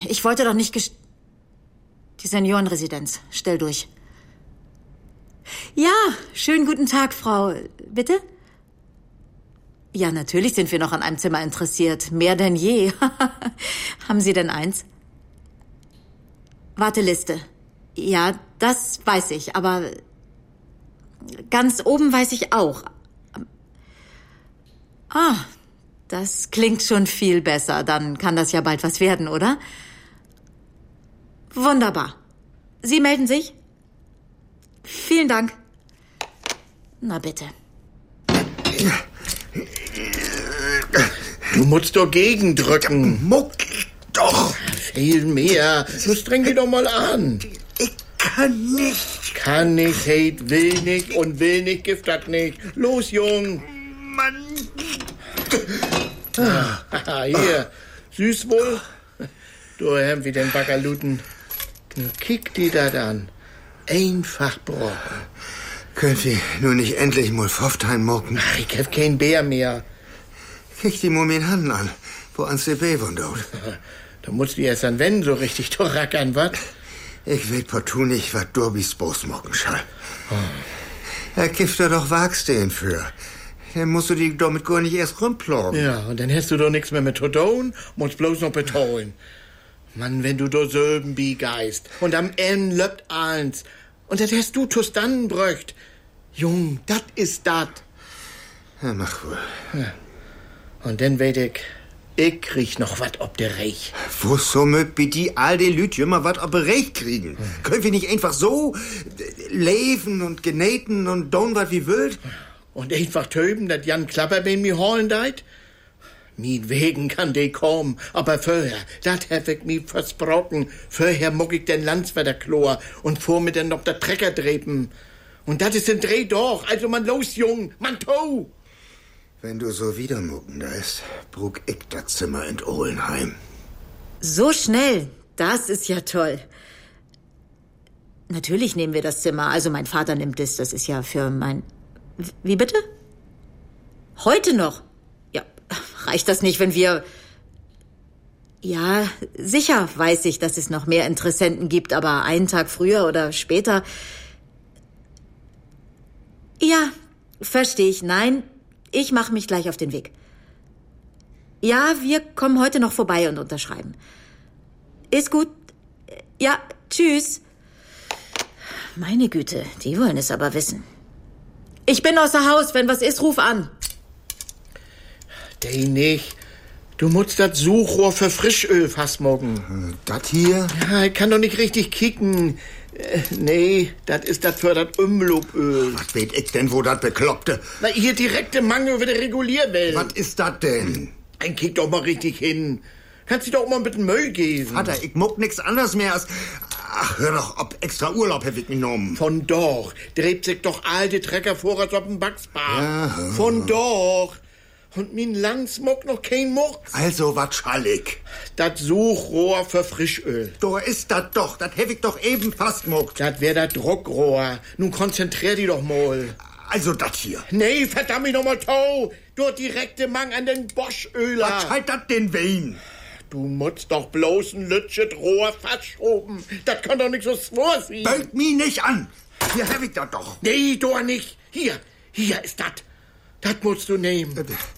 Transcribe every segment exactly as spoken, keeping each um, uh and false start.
ich wollte doch nicht gest... Die Seniorenresidenz. Stell durch. Ja, schönen guten Tag, Frau... Bitte? Ja, natürlich sind wir noch an einem Zimmer interessiert. Mehr denn je. Haben Sie denn eins? Warteliste. Ja, das weiß ich, aber ganz oben weiß ich auch. Ah, das klingt schon viel besser. Dann kann das ja bald was werden, oder? Wunderbar. Sie melden sich? Vielen Dank. Na bitte. Du musst doch gegendrücken. Muck doch. Viel mehr. Du streng dich doch mal an. Ich kann nicht. Kann nicht, Hate, will nicht und will nicht, Gift hat nicht. Los, Jung. Mann. Ah, hier. Süß wohl? Du Herr, wie den Backerluten. Kick die da an. Einfach brochen. Könnt ihr nur nicht endlich mal Pfofftein mucken? Ach, ich hab kein Bär mehr. Kick die Mumien Handen an, wo ans de B wundert. Da musst du erst an wenn so richtig rackern, wat? Ich weet partout nicht, wat Durbis Bos mocken schall. Oh. Er kifft er doch Wagstehen für. Dann musst du die damit gar nicht erst rumplogen. Ja, und dann hast du doch nichts mehr mit Todon, musst bloß noch betonen. Mann, wenn du do Sölben biegeist und am Ende löppt eins und das hast du Tustannen bröcht. Jung, dat is dat. Ja, mach wohl. Ja. Und dann weet ich, ich krieg noch wat ob der Reich. Wo so mögt bi die all die Lüt immer wat ob der Reich kriegen? Hm. Können wir nicht einfach so leben und genähten und don wat wie wild? Und einfach töben, dat Jan Klapperbein mi holen deit? Min wegen kann de kommen, aber vorher, dat hab ich mi versprochen. Vorher muck ich den Landswetterchlor und vor mir dann noch der Trecker drepen. Und dat is ein Dreh doch, also man los, Jung, man to! Wenn du so wieder mucken da ist, brug ich das Zimmer in Ohlenheim. So schnell, das ist ja toll. Natürlich nehmen wir das Zimmer, also mein Vater nimmt es, das ist ja für mein... Wie bitte? Heute noch? Ja, reicht das nicht, wenn wir... Ja, sicher weiß ich, dass es noch mehr Interessenten gibt, aber einen Tag früher oder später... Ja, verstehe ich. Nein, ich mache mich gleich auf den Weg. Ja, wir kommen heute noch vorbei und unterschreiben. Ist gut. Ja, tschüss. Meine Güte, die wollen es aber wissen. Ich bin außer Haus. Wenn was ist, ruf an. Dei nicht. Du musst das Suchrohr für Frischöl fast morgen. Das hier? Ja, ich kann doch nicht richtig kicken. Äh, nee, das ist das für das Umlopöl. Was weet ich denn, wo das Bekloppte? Na, hier direkte Mangel über die Regulierwelt. Was ist das denn? Ein kick doch mal richtig hin. Kannst dich doch mal ein bisschen Müll geben. Vater, ich muck nix anderes mehr als... Ach, hör doch, ob extra Urlaub hab ich genommen. Von doch. Dreht sich doch alte Trecker vor, als ob ein Backsbar. Ja. Von doch. Und min Landsmuck noch kein Mucks. Also, wat schall ich? Das Suchrohr für Frischöl. Da ist das doch, das hab ich doch eben fast muckt. Das wär das Druckrohr. Nun konzentrier dich doch mal. Also das hier. Nee, verdammt mich noch mal tau. Du direkte Mang an den Boschöler. Was schalt das denn wen? Du musst doch bloß ein lütschet Rohr verschoben. Das kann doch nicht so schwor sein. Bölt mich nicht an. Hier hab ich das doch. Nee, doch nicht. Hier, hier ist das. Das musst du nehmen.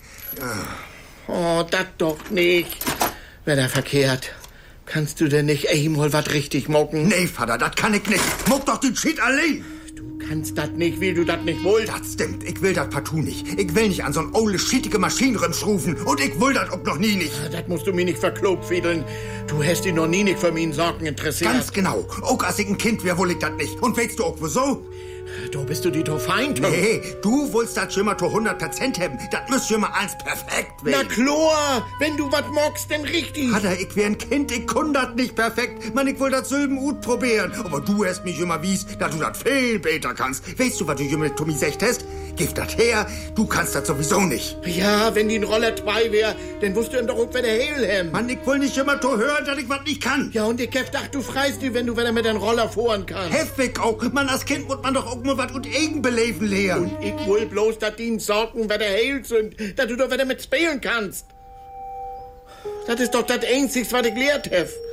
Oh, das doch nicht. Wär da verkehrt. Kannst du denn nicht einmal was richtig mucken? Nee, Vater, das kann ich nicht. Muck doch den Shit allein. Du kannst das nicht, wie du das nicht willst. Das stimmt, ich will das partout nicht. Ich will nicht an so'n ole, schittige Maschinen schrufen. Und ich will das auch noch nie nicht. Das musst du mir nicht verklopfiedeln. Du hast dich noch nie nicht für meinen Sorgen interessiert. Ganz genau. Auch als ich ein Kind wär, will ich das nicht. Und weißt du auch wieso? Da bist du die to Feind. Nee, du willst das schon mal to hundert Prozent haben. Das müsst schon mal alles perfekt werden. Na klar, wenn du was mockst, dann richtig. Vater, ich wär ein Kind, ich kann das nicht perfekt. Man, ich will das Sülben gut probieren. Aber du hast mich immer wies, dass du das viel besser kannst. Weißt du, was du jümmel Tommy secht hast? Gib das her, du kannst das sowieso nicht. Ja, wenn die ein Roller zwei wär, dann wusst du ihn doch auch wieder heil haben. Mann, ich will nicht immer to hören, dass ich was nicht kann. Ja, und ich hab gedacht, du freist dich, wenn du wieder mit deinem Roller fahren kannst. Heftig auch. Mann, als Kind muss man doch auch mal was und eigen beleben lernen. Und ich will bloß, dass die Sorgen wieder heil sind, dass du doch wieder mit spielen kannst. Das ist doch das Einzige, was ich gelehrt hab.